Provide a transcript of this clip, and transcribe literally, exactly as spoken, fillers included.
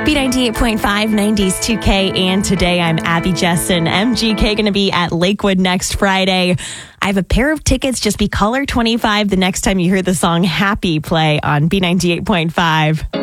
B ninety-eight point five, nineties two K, and today I'm Abby Jessen. M G K going to be at Lakewood next Friday. I have a pair of tickets. Just be caller twenty-five the next time you hear the song Happy play on B ninety-eight point five.